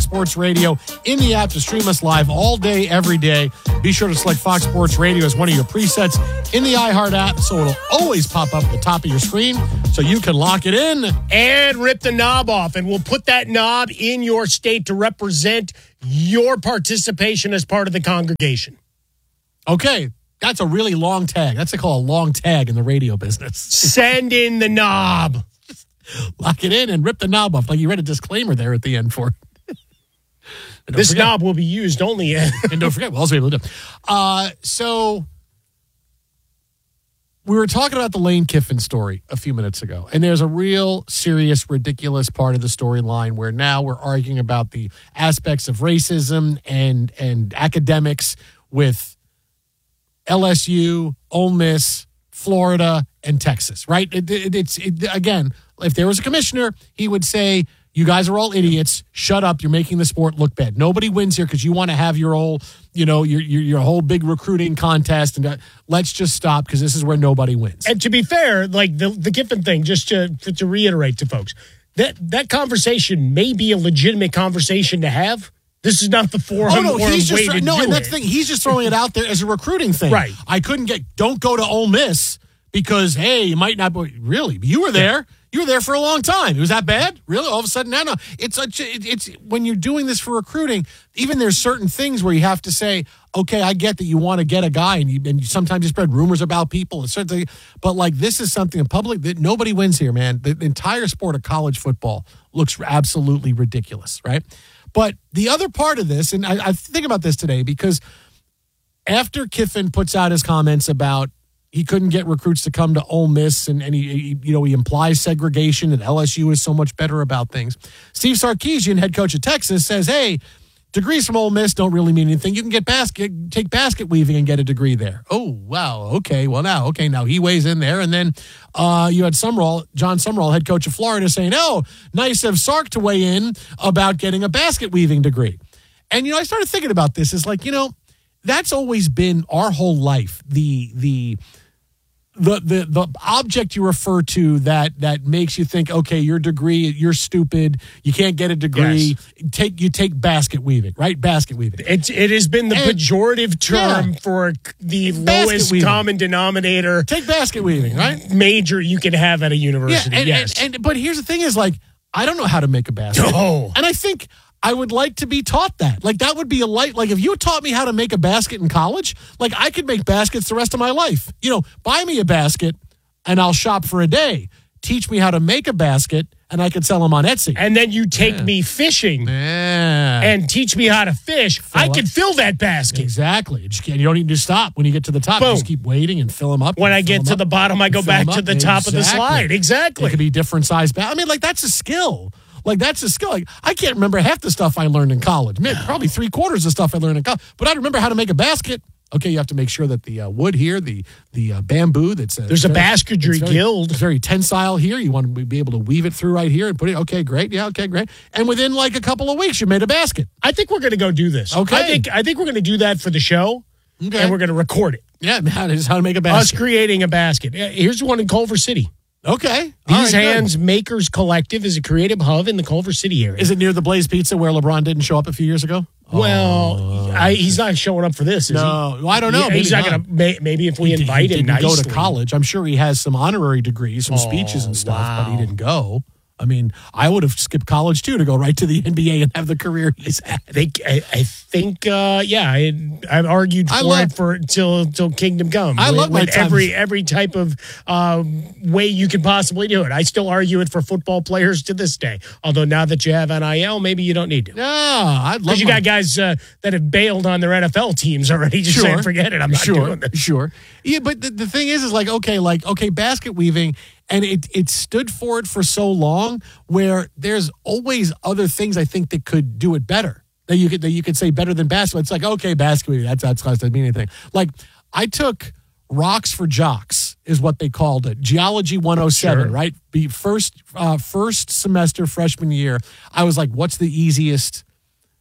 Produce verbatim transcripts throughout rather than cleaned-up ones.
Sports Radio in the app to stream us live all day, every day. Be sure to select Fox Sports Radio as one of your presets in the iHeart app so it'll always pop up at the top of your screen so you can lock it in. And rip the knob off, and we'll put that knob in your state to represent your participation as part of the congregation. Okay, that's a really long tag. That's called a long tag in the radio business. Send in the knob. Lock it in and rip the knob off. Like you read a disclaimer there at the end for it. This forget. knob will be used only. And don't forget, we'll also be able to do. Uh, so we were talking about the Lane Kiffin story a few minutes ago, and there's a real serious, ridiculous part of the storyline where now we're arguing about the aspects of racism and and academics with L S U, Ole Miss, Florida, and Texas, right? It, it, it's, it, again, if there was a commissioner, he would say, you guys are all idiots. Shut up. You're making the sport look bad. Nobody wins here because you want to have your whole, you know, your, your, your whole big recruiting contest. And uh, let's just stop because this is where nobody wins. And to be fair, like the, the Kiffin thing, just to, to reiterate to folks, that, that conversation may be a legitimate conversation to have. This is not the forum oh, no, or he's way just, to no, do and that's it. the thing. He's just throwing it out there as a recruiting thing. Right. I couldn't get, don't go to Ole Miss because, hey, you might not be, really, you were there. You were there for a long time. It was that bad? Really? All of a sudden, no, no. It's such a, it's when you're doing this for recruiting, even there's certain things where you have to say, okay, I get that you want to get a guy and you, and you sometimes you spread rumors about people and certainly, but like this is something in public that nobody wins here, man. The entire sport of college football looks absolutely ridiculous, right? But the other part of this, and I, I think about this today because after Kiffin puts out his comments about he couldn't get recruits to come to Ole Miss, and, and he, he, you know, he implies segregation, and L S U is so much better about things. Steve Sarkisian, head coach of Texas, says, hey, degrees from Ole Miss don't really mean anything. You can get basket, take basket weaving and get a degree there. Oh, wow. Okay. Well, now, okay. Now he weighs in there. And then uh, you had Sumrall, John Sumrall, head coach of Florida, saying, oh, nice of Sark to weigh in about getting a basket weaving degree. And, you know, I started thinking about this. It's like, you know, that's always been our whole life. The, the, The, the the object you refer to that that makes you think, okay, your degree, you're stupid, you can't get a degree. Yes. Take you take basket weaving, right? Basket weaving. It it has been the and, pejorative term yeah. for the basket lowest weaving. Common denominator. Take basket weaving, right? Major you can have at a university. Yeah, and, yes, and, and but here's the thing: is like I don't know how to make a basket, oh. and I think I would like to be taught that. Like that would be a light. Like if you taught me how to make a basket in college, like I could make baskets the rest of my life. You know, buy me a basket and I'll shop for a day. Teach me how to make a basket and I could sell them on Etsy. And then you take yeah. me fishing yeah. and teach me how to fish. Fill I up. Can fill that basket. Exactly. You, just can't, you don't need to stop when you get to the top. Boom. You just keep waiting and fill them up. When I get to up. the bottom, I go back to the top exactly. of the slide. Exactly. It could be different size. Ba- I mean, like that's a skill. Like, that's a skill. Like, I can't remember half the stuff I learned in college. Man, probably three quarters of stuff I learned in college. But I remember how to make a basket. Okay, you have to make sure that the uh, wood here, the the uh, bamboo that's... Uh, There's very, a basketry very, guild. It's very tensile here. You want to be able to weave it through right here and put it... Okay, great. Yeah, okay, great. And within, like, a couple of weeks, you made a basket. I think we're going to go do this. Okay. I think I think we're going to do that for the show. Okay. And we're going to record it. Yeah, that is how to make a basket. Us creating a basket. Here's one in Culver City. Okay. These right, Hands good. Makers Collective is a creative hub in the Culver City area. Is it near the Blaze Pizza where LeBron didn't show up a few years ago? Well, oh. I, he's not showing up for this, is no, he? Well, I don't know. He, he's not, not. going to. Maybe if we he, invite he him didn't nicely. go to college. I'm sure he has some honorary degrees, some oh, speeches and stuff, wow. but he didn't go. I mean, I would have skipped college, too, to go right to the N B A and have the career he's had. I think, I, I think uh, yeah, I, I've argued for love, it for till till kingdom come. I with, love my with every every type of uh, way you can possibly do it. I still argue it for football players to this day. Although now that you have N I L, maybe you don't need to. No, I'd love because you my... got guys uh, that have bailed on their N F L teams already. Just sure. saying, forget it. I'm not sure. doing this. Sure. Yeah, but the, the thing is, is like okay, like okay, basket weaving. And it it stood for it for so long where there's always other things I think that could do it better. That you could that you could say better than basketball. It's like, okay, basketball, that's that's doesn't mean anything. Like I took Rocks for Jocks is what they called it. Geology one oh seven, sure. right? Be first uh, first semester freshman year. I was like, what's the easiest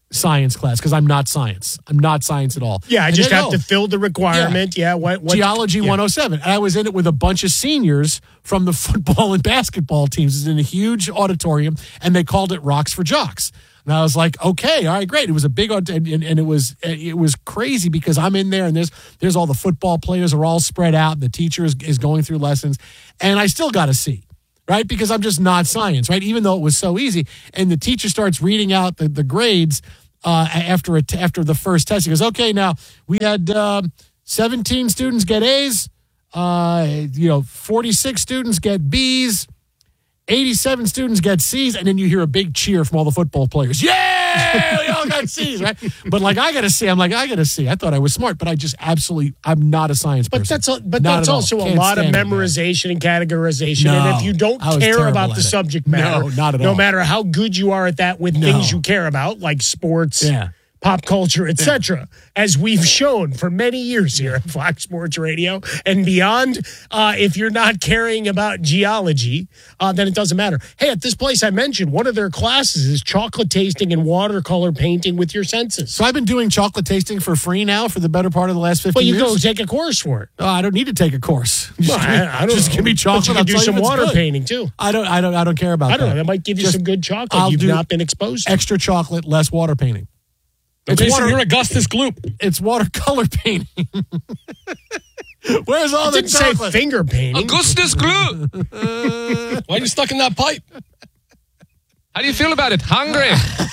science class because I'm not science. I'm not science at all. Yeah, I And just then, have oh, to fill the requirement. Yeah, what, what Geology yeah. one oh seven. And I was in it with a bunch of seniors from the football and basketball teams. It was in a huge auditorium, and they called it Rocks for Jocks. And I was like, okay, all right, great. It was a big, and, and, and it was it was crazy because I'm in there, and there's there's all the football players are all spread out, and the teacher is, is going through lessons, and I still got a C. Right? Because I'm just not science, right? Even though it was so easy. And the teacher starts reading out the, the grades uh, after a t- after the first test. He goes, okay, now we had um, seventeen students get A's, uh, you know, forty-six students get B's, eighty-seven students get C's, and then you hear a big cheer from all the football players. Yeah, we all got C's, right? But like I got a C. I'm like, I got a C. I thought I was smart, but I just absolutely, I'm not a science But person. that's a, but Not that's at all. also a Can't lot of stand it, man. memorization and categorization. No, and if you don't I was care terrible about at the it. subject No, matter, not at no all. matter how good you are at that with No. things you care about, like sports, Yeah. pop culture, et cetera, as we've shown for many years here at Fox Sports Radio and beyond, uh, if you're not caring about geology, uh, then it doesn't matter. Hey, at this place I mentioned, one of their classes is chocolate tasting and watercolor painting with your senses. So I've been doing chocolate tasting for free now for the better part of the last fifteen Well, you years. go take a course for it. Oh, I don't need to take a course. Just, Well, give, me, I, I don't just know. give me chocolate. But you I'll can do tell some if it's water good. painting too. I don't. I don't. I don't care about I don't that. know. That might give you Just- some good chocolate I'll you've do not been exposed to. Extra chocolate, less water painting. It's Jason, water. you're Augustus Gloop. It's watercolor painting. Where's all I the didn't say chocolate? finger painting. Augustus Gloop. Why are you stuck in that pipe? How do you feel about it? Hungry?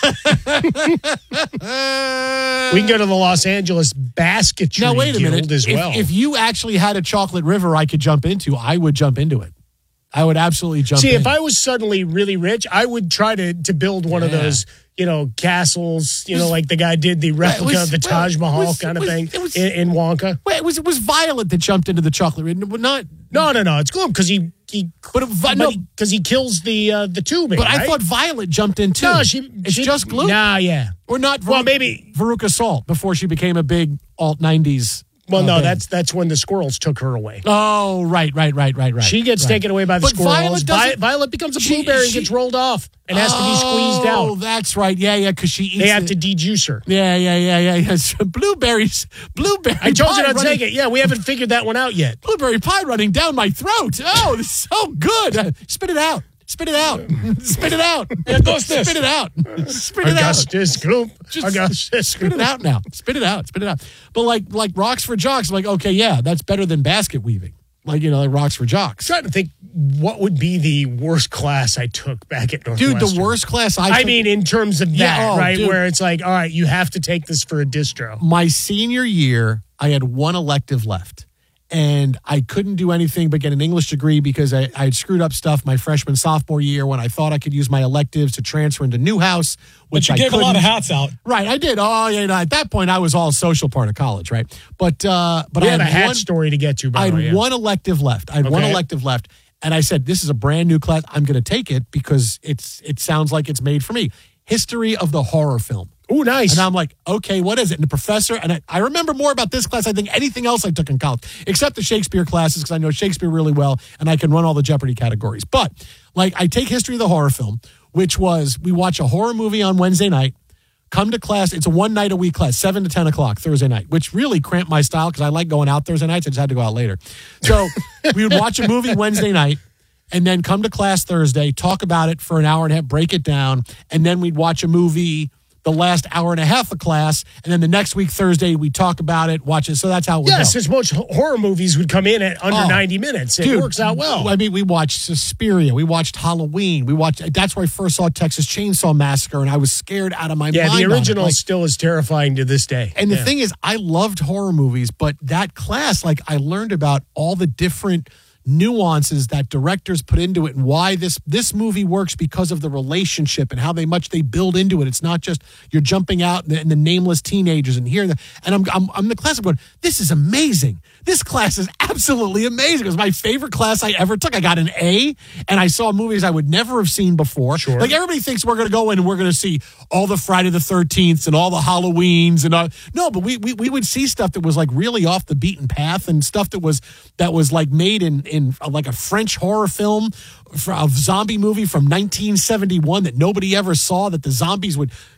We can go to the Los Angeles Basketry Now wait a Guild minute. as If- well. If, you actually had a chocolate river I could jump into, I would jump into it. I would absolutely jump. See, in. if I was suddenly really rich, I would try to to build one of Yeah. those, you know, castles, you know, like the guy did the replica was- of the Taj well, it Mahal was- kind of it was- thing it was- in, in Wonka. Wait, it was it was Violet that jumped into the chocolate river, not. No, no, no. It's Gloom because he he But it, Vi- no but, because he kills the uh, the tubing. but I right? thought Violet jumped in too. no, she it's she, just glue. Nah, yeah. Or not. Well, Veruca- maybe- Veruca Salt before she became a big alt nineties. Well, uh, no, band. that's that's when the squirrels took her away. Oh, right, right, right, right, right. She gets right. taken away by the But squirrels. Violet Vi- doesn't- Violet becomes a she- blueberry and she- gets rolled off and has to be squeezed Oh, out. that's right. Yeah, yeah, because she eats. They have the- to dejuice her. Yeah, yeah, yeah, yeah, yeah. So blueberries, blueberry. I told pie you not to running- take it. Yeah, we haven't figured that one out yet. Blueberry pie running down my throat. Oh, this is so good. Uh, Spit it out. Spit it out. Spit it out. Augustus. Spit it out. Spit it out. Augustus Gloop. Just Augustus spit it out now. Spit it out. Spit it out. But like like rocks for jocks, I'm like, okay, yeah, that's better than basket weaving. Like, you know, like rocks for jocks. trying to think what would be the worst class I took back at Northwestern. Dude, the worst class I I took- mean, in terms of that, Yeah, oh, right? dude. Where it's like, all right, you have to take this for a distro. my senior year, I had one elective left. And I couldn't do anything but get an English degree because I, I had screwed up stuff my freshman, sophomore year when I thought I could use my electives to transfer into Newhouse, which But you I gave a couldn't. lot of hats out. Right, I did. Oh, yeah, you know, at that point, I was all social part of college, right? But uh, but We I have had a hat one, story to get to, by I the had way. yeah. one elective left. I had one Okay. elective left, and I said, "This is a brand new class. I'm going to take it because it's it sounds like it's made for me." History of the horror film. Ooh, nice. And I'm like, okay, what is it? And the professor, and I, I remember more about this class, I think, anything else I took in college, except the Shakespeare classes, because I know Shakespeare really well, and I can run all the Jeopardy categories. But, like, I take history of the horror film, which was we watch a horror movie on Wednesday night, come to class. It's a one night a week class, seven to ten o'clock Thursday night, which really cramped my style because I like going out Thursday nights. I just had to go out later. So we would watch a movie Wednesday night, and then come to class Thursday, talk about it for an hour and a half, break it down, and then we'd watch a movie the last hour and a half of class, and then the next week, Thursday, we talk about it, watch it. So that's how it would yes, go. as most horror movies would come in at under Oh, ninety minutes. It Dude, works out well. I mean, we watched Suspiria. We watched Halloween. We watched. That's where I first saw Texas Chainsaw Massacre, and I was scared out of my yeah, mind. the on it. original Like, still is terrifying to this day. and the Yeah. thing is, I loved horror movies, but that class, like, I learned about all the different nuances that directors put into it and why this this movie works because of the relationship and how they much they build into it. It's not just you're jumping out and the, and the nameless teenagers and here the, and I'm I'm I'm the class. I'm going, this is amazing. This class is absolutely amazing. It was my favorite class I ever took. I got an A, and I saw movies I would never have seen before. Sure. Like everybody thinks we're going to go in and we're going to see all the Friday the thirteenths and all the Halloweens and all. No, but we, we we would see stuff that was like really off the beaten path and stuff that was that was like made in in uh, like a French horror film, for a zombie movie from nineteen seventy-one that nobody ever saw. That the zombies would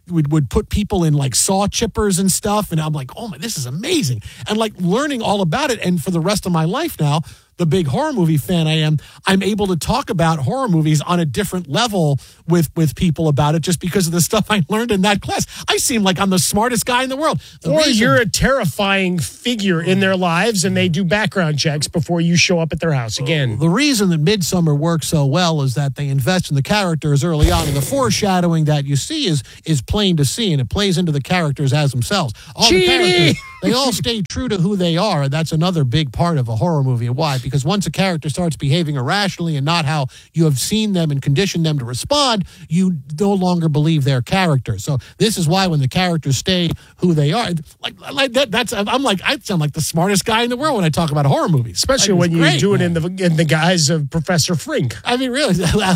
would, would put people in like saw chippers and stuff. And I'm like, oh my, this is amazing. And like learning all about it. And for the rest of my life now, the big horror movie fan I am, I'm able to talk about horror movies on a different level with, with people about it just because of the stuff I learned in that class. I seem like I'm the smartest guy in the world. The or reason- you're a terrifying figure in their lives and they do background checks before you show up at their house again. The reason that Midsommar works so well is that they invest in the characters early on, and the foreshadowing that you see is is plain to see, and it plays into the characters as themselves. All the characters, they all stay true to who they are, and that's another big part of a horror movie. And why? Because once a character starts behaving irrationally and not how you have seen them and conditioned them to respond, you no longer believe their character. So this is why when the characters stay who they are, like like that, that's I'm like I sound like the smartest guy in the world when I talk about horror movies, especially like, when you great, do it man. in the in the guise of Professor Frink. I mean, really,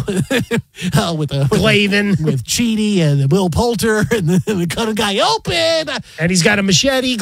oh, with the Glavin, with Cheedy and Will Poulter and the, the cut a guy open, and he's got a machete,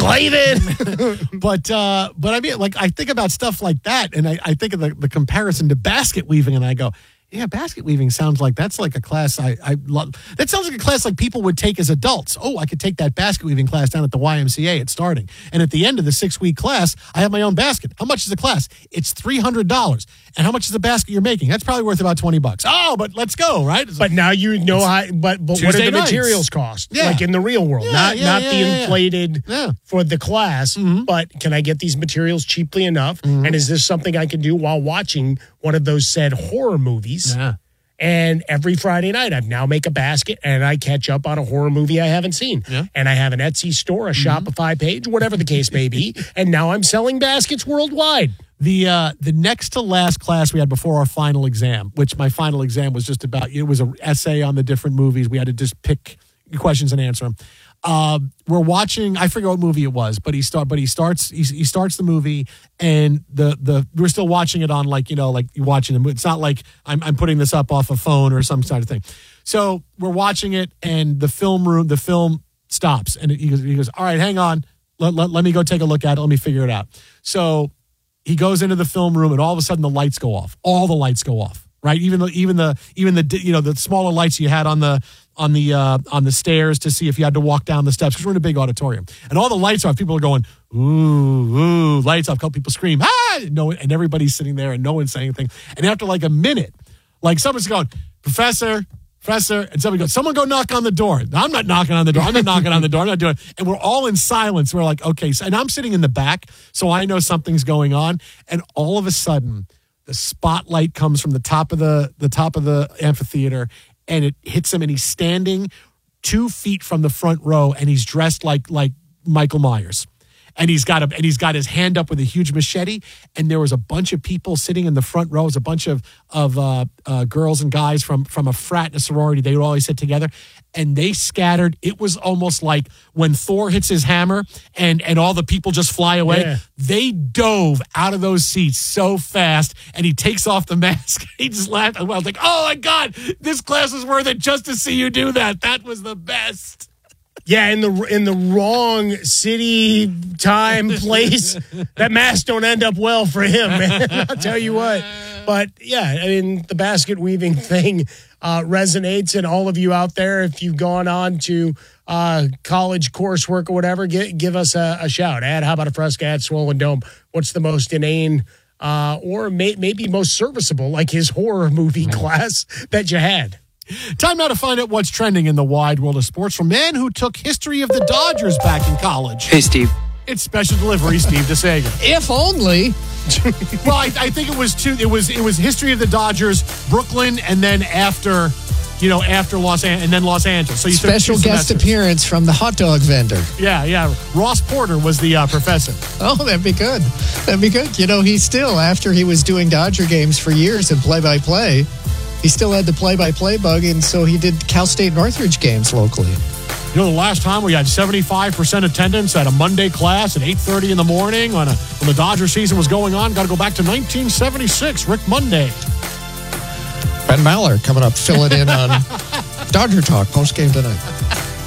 Glavin. but uh, but I mean, like I think about stuff like that, and I, I think of the, the comparison to basket weaving, and I go, yeah, basket weaving sounds like that's like a class I, I love. That sounds like a class like people would take as adults. Oh, I could take that basket weaving class down at the Y M C A at starting. And at the end of the six week class, I have my own basket. How much is the class? It's three hundred dollars. And how much is the basket you're making? That's probably worth about twenty bucks. Oh, but let's go, right? It's but like, now you know how, but, but what Tuesday do the nights. materials cost? Yeah. Like in the real world, Yeah, not, yeah, not yeah, the yeah, yeah. inflated Yeah. for the class, Mhm. but can I get these materials cheaply enough? Mhm. And is this something I can do while watching one of those said horror movies? Yeah. And every Friday night, I now make a basket and I catch up on a horror movie I haven't seen. Yeah. And I have an Etsy store, a Shopify page, whatever the case may be. And now I'm selling baskets worldwide. The uh, the next to last class we had before our final exam, which my final exam was just about, it was an essay on the different movies. We had to just pick questions and answer them. Uh, we're watching, I forget what movie it was, but he start, but he starts, he, he starts the movie, and the the we're still watching it on like you know like you're watching the movie. It's not like I'm I'm putting this up off a phone or some sort of thing. So we're watching it, and the film room, the film stops, and he goes, he goes, all right, hang on, let, let let me go take a look at it, let me figure it out. So he goes into the film room, and all of a sudden the lights go off. All the lights go off, right? Even though even the even the you know the smaller lights you had on the on the uh, on the stairs to see if you had to walk down the steps, because we're in a big auditorium, and all the lights are off. People are going, ooh, ooh, lights off. Couple people scream, ah, no, and everybody's sitting there, and no one's saying anything. And after like a minute, like someone's going, Professor, Professor, and somebody goes, someone go knock on the door. I'm not knocking on the door. I'm not knocking on the door. I'm not doing it. And we're all in silence. We're like, okay. So, and I'm sitting in the back, so I know something's going on. And all of a sudden, the spotlight comes from the top of the the top of the amphitheater, and it hits him, and he's standing two feet from the front row, and he's dressed like like Michael Myers. And he's got a, and he's got his hand up with a huge machete. And there was a bunch of people sitting in the front row. It was a bunch of of uh, uh, girls and guys from from a frat and a sorority. They would always sit together, and they scattered. It was almost like when Thor hits his hammer, and and all the people just fly away. Yeah. They dove out of those seats so fast, and he takes off the mask. He just laughed. I was like, "Oh my God, this class was worth it just to see you do that. That was the best." Yeah, in the in the wrong city, time, place, that mask don't end up well for him, man. I'll tell you what. But yeah, I mean, the basket weaving thing uh, resonates, and all of you out there, if you've gone on to uh, college coursework or whatever, give, give us a, a shout. Add How About a Fresca at Swollen Dome. What's the most inane uh, or may, maybe most serviceable, like his horror movie class that you had? Time now to find out what's trending in the wide world of sports from man who took history of the Dodgers back in college. Hey, Steve. It's special delivery, Steve DeSager. If only. Well, I, I think it was two. It was it was history of the Dodgers, Brooklyn, and then after, you know, after Los An- and then Los Angeles. So you took Special two guest semesters. appearance from the hot dog vendor. Yeah, yeah. Ross Porter was the uh, professor. Oh, that'd be good. That'd be good. You know, he still, after he was doing Dodger games for years and play-by-play, he still had the play-by-play bug, and so he did Cal State Northridge games locally. You know, the last time we had seventy-five percent attendance at a Monday class at eight thirty in the morning on a, when the Dodger season was going on. Got to go back to nineteen seventy-six. Rick Monday. Ben Maller coming up, fill it in on Dodger Talk post-game tonight.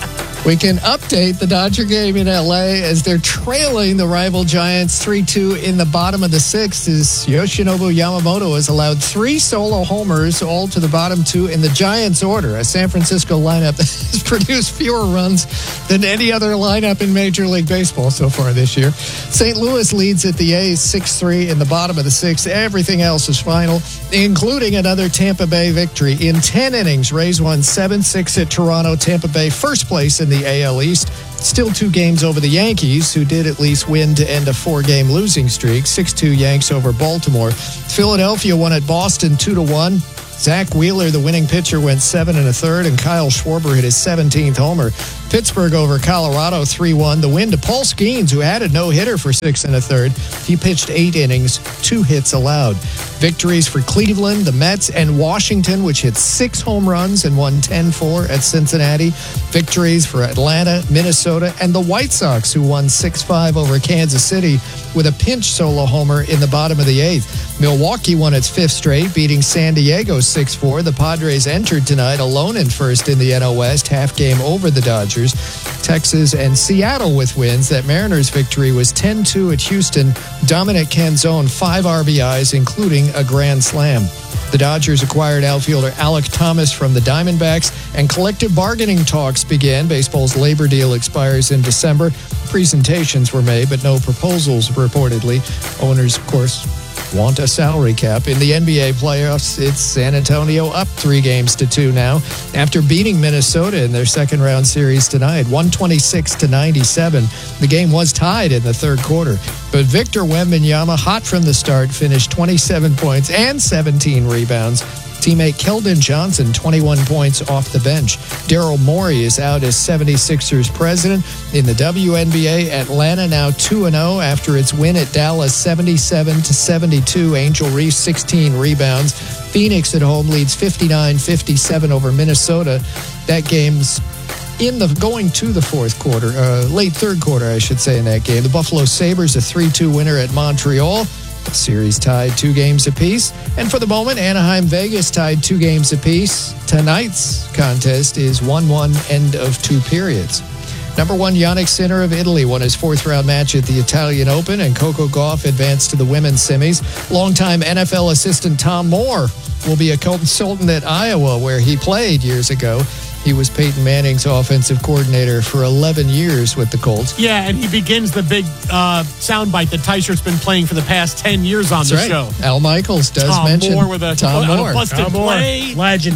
We can update the Dodger game in L A as they're trailing the rival Giants three two in the bottom of the sixth as Yoshinobu Yamamoto has allowed three solo homers, all to the bottom two in the Giants order. A San Francisco lineup that has produced fewer runs than any other lineup in Major League Baseball so far this year. Saint Louis leads at the A's six three in the bottom of the sixth. Everything else is final, including another Tampa Bay victory. In ten innings, Rays won seven six at Toronto. Tampa Bay first place in the A L East. Still two games over the Yankees, who did at least win to end a four-game losing streak. six two Yanks over Baltimore. Philadelphia won at Boston two to one. Zach Wheeler, the winning pitcher, went seven and a third, and Kyle Schwarber hit his seventeenth homer. Pittsburgh over Colorado three one. The win to Paul Skeens, who had a no-hitter for six and a third. He pitched eight innings, two hits allowed. Victories for Cleveland, the Mets, and Washington, which hit six home runs and won ten four at Cincinnati. Victories for Atlanta, Minnesota, and the White Sox, who won six five over Kansas City with a pinch solo homer in the bottom of the eighth. Milwaukee won its fifth straight, beating San Diego six four. The Padres entered tonight alone in first in the N L West, half game over the Dodgers. Texas and Seattle with wins. That Mariners victory was ten two at Houston. Dominic Canzone, five R B Is, including a grand slam. The Dodgers acquired outfielder Alec Thomas from the Diamondbacks, and collective bargaining talks began. Baseball's labor deal expires in December. Presentations were made, but no proposals reportedly. Owners, of course, want a salary cap. In the N B A playoffs, it's San Antonio up three games to two now after beating Minnesota in their second round series tonight, one twenty-six to ninety-seven. The game was tied in the third quarter, but Victor Wembanyama, hot from the start, finished twenty-seven points and seventeen rebounds. Teammate Keldon Johnson, twenty-one points off the bench. Daryl Morey is out as seventy-sixers president. In the W N B A, Atlanta now two and oh after its win at Dallas, seventy-seven to seventy-two. Angel Reese, sixteen rebounds. Phoenix at home leads fifty-nine fifty-seven over Minnesota. That game's in the going to the fourth quarter, uh, late third quarter, I should say, in that game. The Buffalo Sabres, a three two winner at Montreal. The series tied two games apiece. And for the moment, Anaheim-Vegas tied two games apiece. Tonight's contest is one one, end of two periods. Number one, Jannik Sinner of Italy won his fourth round match at the Italian Open, and Coco Gauff advanced to the women's semis. Longtime N F L assistant Tom Moore will be a consultant at Iowa, where he played years ago. He was Peyton Manning's offensive coordinator for eleven years with the Colts. Yeah, and he begins the big uh, soundbite that Tyshert's been playing for the past ten years on That's the right. show. Al Michaels does Tom mention Moore with a, Tom a, Moore. a busted Tom Moore, play. legend.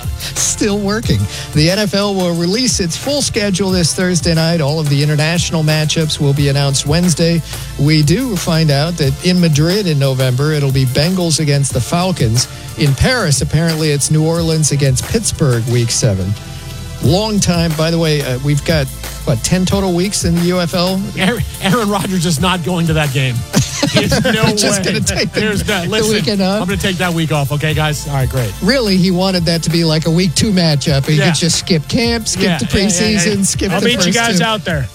Still working. The N F L will release its full schedule this Thursday night. All of the international matchups will be announced Wednesday. We do find out that in Madrid in November, it'll be Bengals against the Falcons. In Paris, apparently it's New Orleans against Pittsburgh week seven. Long time. By the way, uh, we've got, what, ten total weeks in the U F L? Aaron, Aaron Rodgers is not going to that game. There's no Just way. gonna take the- There's no, the listen, weekend off? I'm going to take that week off, okay, guys? All right, great. Really, he wanted that to be like a week two matchup. He Yeah. could just skip camp, skip Yeah, the yeah, yeah, preseason, yeah. skip I'll the meet first you guys two. out there.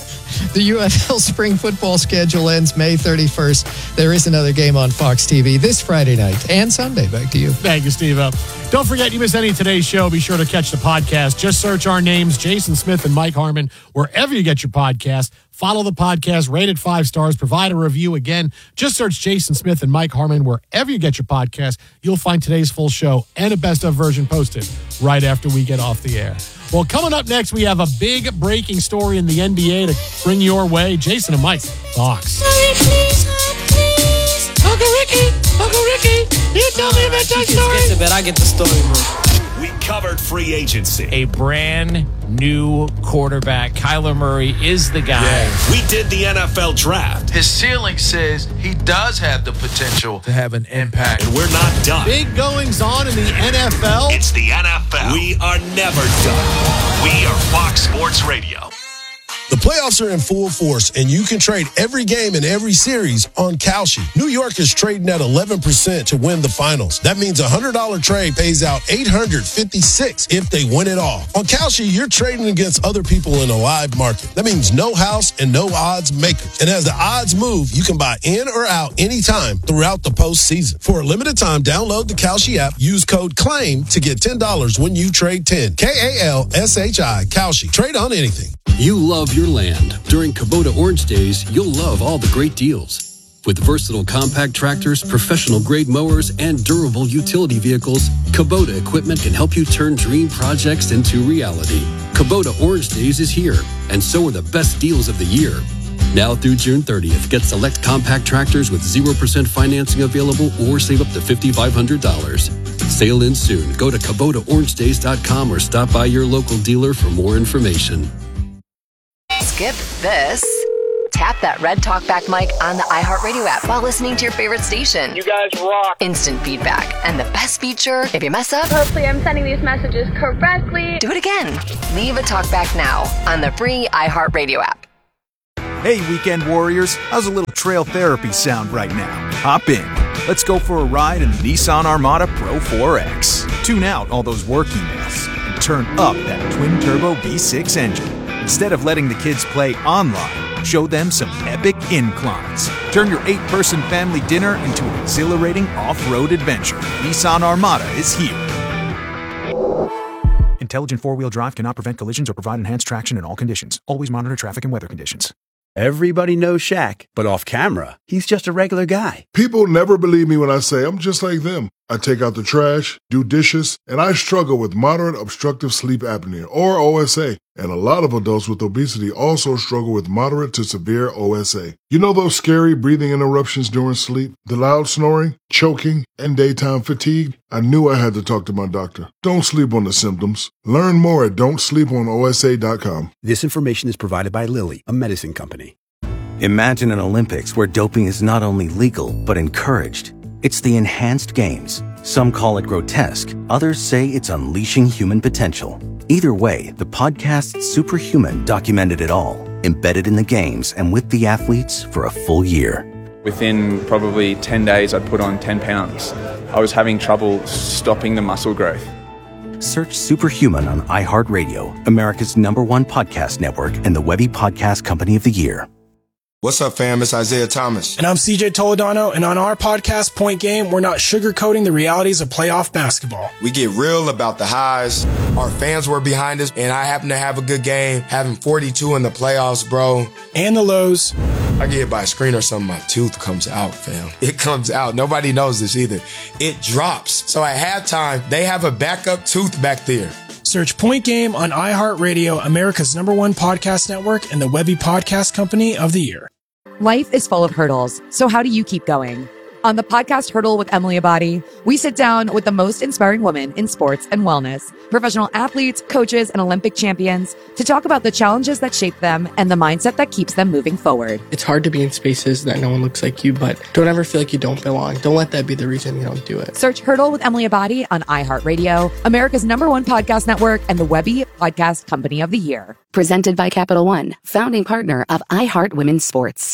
The U F L spring football schedule ends May thirty-first. There is another game on Fox T V this Friday night and Sunday. Back to you. Thank you, Steve. Up. Don't forget, you miss any of today's show, be sure to catch the podcast. Just search our names, Jason Smith and Mike Harmon, wherever you get your podcast. Follow the podcast, rate it five stars, provide a review. Again, just search Jason Smith and Mike Harmon wherever you get your podcast. You'll find today's full show and a best of version posted right after we get off the air. Well, coming up next, we have a big breaking story in the N B A to bring your way. Jason and Mike, Fox. Uncle Ricky, Uncle Ricky, you tell me about that story. But I get the story, man. We covered free agency. A brand new quarterback. Kyler Murray is the guy. We did the N F L draft. His ceiling says he does have the potential to have an impact. And we're not done. Big goings on in the N F L. It's the N F L. We are never done. We are Fox Sports Radio. The playoffs are in full force, and you can trade every game in every series on Kalshi. New York is trading at eleven percent to win the finals. That means a one hundred dollars trade pays out eight hundred fifty-six dollars if they win it all. On Kalshi, you're trading against other people in a live market. That means no house and no odds makers. And as the odds move, you can buy in or out anytime throughout the postseason. For a limited time, download the Kalshi app, use code CLAIM to get ten dollars when you trade ten. K A L S H I, Kalshi. Trade on anything. You love your land. During Kubota Orange Days, you'll love all the great deals. With versatile compact tractors, professional-grade mowers, and durable utility vehicles, Kubota equipment can help you turn dream projects into reality. Kubota Orange Days is here, and so are the best deals of the year. Now through June thirtieth, get select compact tractors with zero percent financing available or save up to five thousand five hundred dollars. Sale ends soon. Go to Kubota Orange Days dot com or stop by your local dealer for more information. Skip this. Tap that red talkback mic on the iHeartRadio app while listening to your favorite station. You guys rock. Instant feedback. And the best feature, if you mess up, hopefully I'm sending these messages correctly. Do it again. Leave a talkback now on the free iHeartRadio app. Hey, weekend warriors. How's a little trail therapy sound right now? Hop in. Let's go for a ride in the Nissan Armada Pro four X. Tune out all those work emails and turn up that twin-turbo V six engine. Instead of letting the kids play online, show them some epic inclines. Turn your eight-person family dinner into an exhilarating off-road adventure. Nissan Armada is here. Intelligent four-wheel drive cannot prevent collisions or provide enhanced traction in all conditions. Always monitor traffic and weather conditions. Everybody knows Shaq, but off camera, he's just a regular guy. People never believe me when I say I'm just like them. I take out the trash, do dishes, and I struggle with moderate obstructive sleep apnea, or O S A. And a lot of adults with obesity also struggle with moderate to severe O S A. You know those scary breathing interruptions during sleep, the loud snoring, choking, and daytime fatigue? I knew I had to talk to my doctor. Don't sleep on the symptoms. Learn more at don't sleep on O S A dot com. This information is provided by Lilly, a medicine company. Imagine an Olympics where doping is not only legal, but encouraged. It's the enhanced games. Some call it grotesque. Others say it's unleashing human potential. Either way, the podcast Superhuman documented it all, embedded in the games and with the athletes for a full year. Within probably ten days, I'd put on ten pounds. I was having trouble stopping the muscle growth. Search Superhuman on iHeartRadio, America's number one podcast network, and the Webby Podcast Company of the Year. What's up, fam? It's Isaiah Thomas. And I'm C J Toledano, and on our podcast, Point Game, we're not sugarcoating the realities of playoff basketball. We get real about the highs. Our fans were behind us, and I happen to have a good game, having forty-two in the playoffs, bro. And the lows. I get hit by a screen or something, my tooth comes out, fam. It comes out. Nobody knows this either. It drops. So at halftime, they have a backup tooth back there. Search Point Game on iHeartRadio, America's number one podcast network, and the Webby Podcast Company of the Year. Life is full of hurdles, so how do you keep going? On the podcast Hurdle with Emily Abadi, we sit down with the most inspiring women in sports and wellness, professional athletes, coaches, and Olympic champions to talk about the challenges that shape them and the mindset that keeps them moving forward. It's hard to be in spaces that no one looks like you, but don't ever feel like you don't belong. Don't let that be the reason you don't do it. Search Hurdle with Emily Abadi on iHeartRadio, America's number one podcast network, and the Webby Podcast Company of the Year. Presented by Capital One, founding partner of iHeart Women's Sports.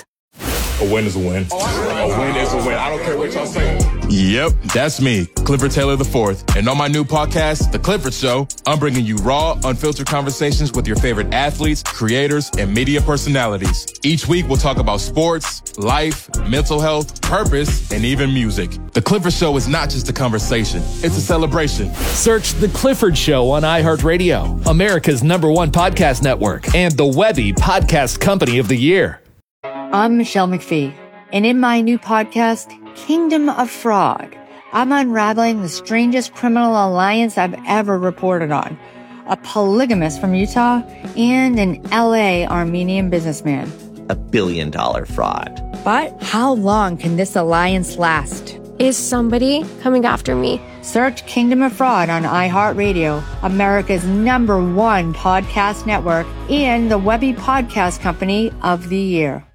A win is a win. A win is a win. I don't care what y'all say. Yep, that's me, Clifford Taylor the fourth. And on my new podcast, The Clifford Show, I'm bringing you raw, unfiltered conversations with your favorite athletes, creators, and media personalities. Each week, we'll talk about sports, life, mental health, purpose, and even music. The Clifford Show is not just a conversation, it's a celebration. Search The Clifford Show on iHeartRadio, America's number one podcast network, and the Webby Podcast Company of the Year. I'm Michelle McPhee, and in my new podcast, Kingdom of Fraud, I'm unraveling the strangest criminal alliance I've ever reported on. A polygamist from Utah and an L A Armenian businessman. A billion dollar fraud. But how long can this alliance last? Is somebody coming after me? Search Kingdom of Fraud on iHeartRadio, America's number one podcast network, and the Webby Podcast Company of the Year.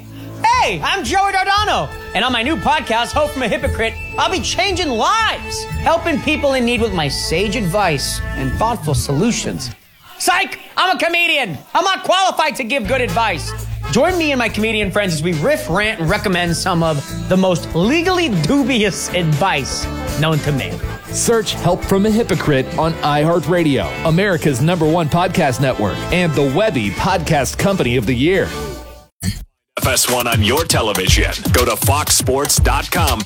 Hey, I'm Joey Dardano, and on my new podcast, Hope from a Hypocrite, I'll be changing lives, helping people in need with my sage advice and thoughtful solutions. Psych! I'm a comedian. I'm not qualified to give good advice. Join me and my comedian friends as we riff, rant, and recommend some of the most legally dubious advice known to man. Search Help from a Hypocrite on iHeartRadio, America's number one podcast network, and the Webby Podcast Company of the Year. F S one on your television. Go to fox sports dot com